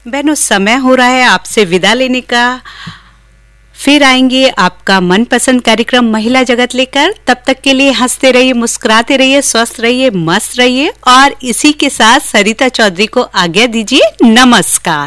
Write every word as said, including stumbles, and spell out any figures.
बहनों, समय हो रहा है आपसे विदा लेने का। फिर आएंगे आपका मनपसंद कार्यक्रम महिला जगत लेकर। तब तक के लिए हंसते रहिए, मुस्कुराते रहिए, स्वस्थ रहिए, मस्त रहिए और इसी के साथ सरिता चौधरी को आज्ञा दीजिए। नमस्कार।